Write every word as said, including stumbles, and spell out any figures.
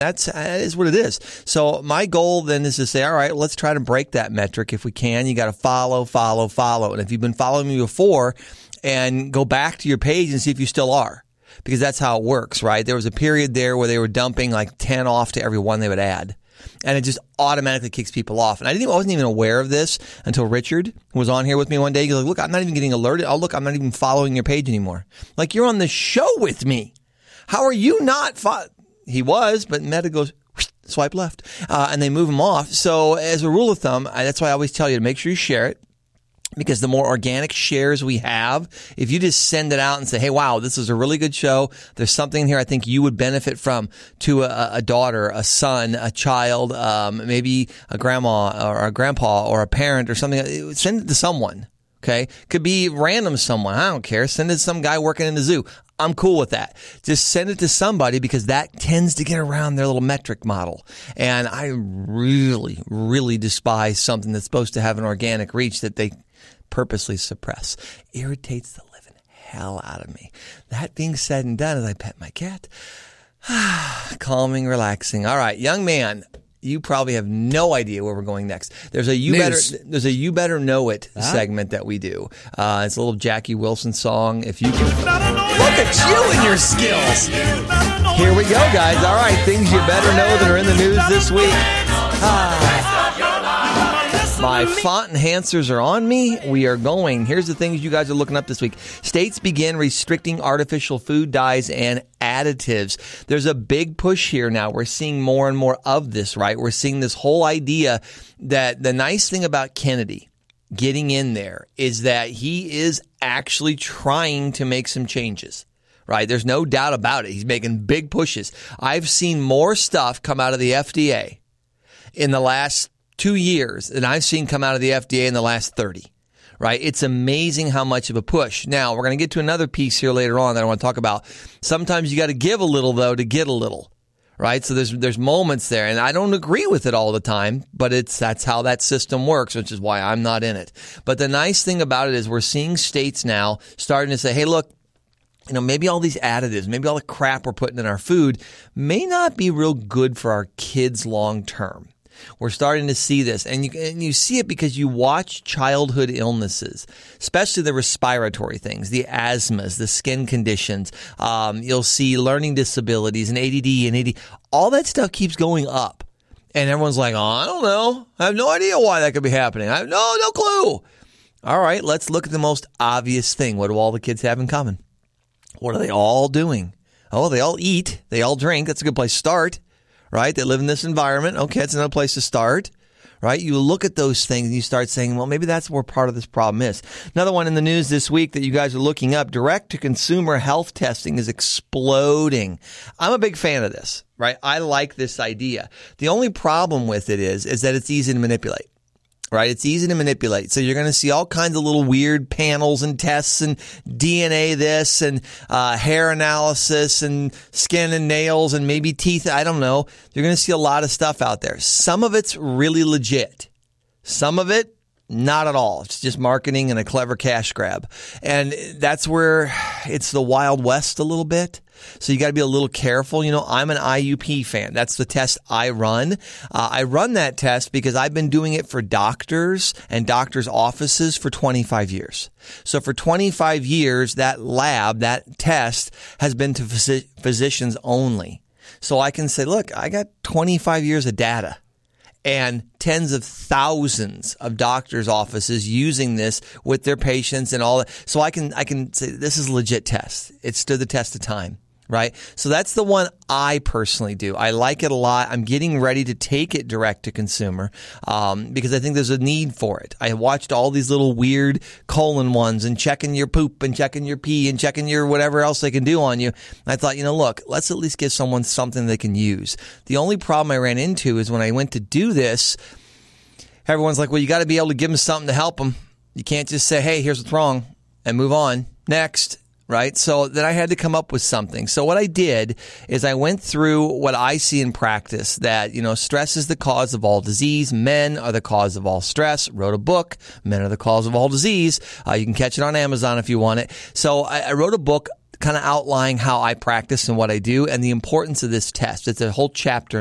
That's that is what it is. So my goal then is to say, all right, let's try to break that metric if we can. You got to follow, follow, follow. And if you've been following me before, and go back to your page and see if you still are, because that's how it works, right? There was a period there where they were dumping like ten off to every one they would add. And it just automatically kicks people off. And I didn't, I wasn't even aware of this until Richard was on here with me one day. He's like, look, I'm not even getting alerted. Oh, look, I'm not even following your page anymore. Like, you're on the show with me. How are you not? Fo-? He was, but Meta goes, swipe left, uh, and they move him off. So as a rule of thumb, I, that's why I always tell you to make sure you share it. Because the more organic shares we have, if you just send it out and say, hey, wow, this is a really good show. There's something here I think you would benefit from to a, a daughter, a son, a child, um, maybe a grandma or a grandpa or a parent or something. Send it to someone. Okay. Could be random someone. I don't care. Send it to some guy working in the zoo. I'm cool with that. Just send it to somebody because that tends to get around their little metric model. And I really, really despise something that's supposed to have an organic reach that they purposely suppress. Irritates the living hell out of me. That being said and done, as I pet my cat, calming, relaxing. All right, young man, you probably have no idea where we're going next. There's a you News. better there's a you better know it huh? segment that we do. Uh, it's a little Jackie Wilson song. If you can look at you and your skills. Here we go, guys. All right, things you better know that are in the news this week. Ah. My font enhancers are on me. We are going. Here's the things you guys are looking up this week. States begin restricting artificial food dyes and additives. There's a big push here now. We're seeing more and more of this, right? We're seeing this whole idea that the nice thing about Kennedy getting in there is that he is actually trying to make some changes. Right? There's no doubt about it. He's making big pushes. I've seen more stuff come out of the F D A in the last two years than I've seen come out of the F D A in the last thirty, right? It's amazing how much of a push. Now, we're going to get to another piece here later on that I want to talk about. Sometimes you got to give a little, though, to get a little, right? So there's there's moments there, and I don't agree with it all the time, but it's that's how that system works, which is why I'm not in it. But the nice thing about it is we're seeing states now starting to say, hey, look, you know, maybe all these additives, maybe all the crap we're putting in our food may not be real good for our kids long term. We're starting to see this, and you, and you see it because you watch childhood illnesses, especially the respiratory things, the asthmas, the skin conditions. Um, you'll see learning disabilities and A D D and A D D. All that stuff keeps going up, and everyone's like, oh, I don't know. I have no idea why that could be happening. I have no, no clue. All right, let's look at the most obvious thing. What do all the kids have in common? What are they all doing? Oh, they all eat. They all drink. That's a good place to start. Right? They live in this environment. Okay, it's another place to start. Right? You look at those things and you start saying, well, maybe that's where part of this problem is. Another one in the news this week that you guys are looking up, direct-to-consumer health testing is exploding. I'm a big fan of this, right? I like this idea. The only problem with it is, is that it's easy to manipulate. Right? It's easy to manipulate. So you're going to see all kinds of little weird panels and tests and D N A this and uh, hair analysis and skin and nails and maybe teeth. I don't know. You're going to see a lot of stuff out there. Some of it's really legit. Some of it, not at all. It's just marketing and a clever cash grab. And that's where it's the Wild West a little bit. So you got to be a little careful. You know, I'm an I U P fan. That's the test I run. Uh, I run that test because I've been doing it for doctors and doctors' offices for twenty-five years. So for twenty-five years, that lab, that test has been to phys- physicians only. So I can say, look, I got twenty-five years of data and tens of thousands of doctors' offices using this with their patients and all that. So I can, I can say this is a legit test. It stood the test of time. Right? So that's the one I personally do. I like it a lot. I'm getting ready to take it direct to consumer um, because I think there's a need for it. I watched all these little weird colon ones and checking your poop and checking your pee and checking your whatever else they can do on you. I thought, you know, look, let's at least give someone something they can use. The only problem I ran into is when I went to do this, everyone's like, well, you got to be able to give them something to help them. You can't just say, hey, here's what's wrong and move on. Next. Right? So then I had to come up with something. So what I did is I went through what I see in practice that, you know, stress is the cause of all disease. Men are the cause of all stress. Wrote a book, Men Are the Cause of All Disease. Uh, you can catch it on Amazon if you want it. So I, I wrote a book kind of outlining how I practice and what I do and the importance of this test. It's a whole chapter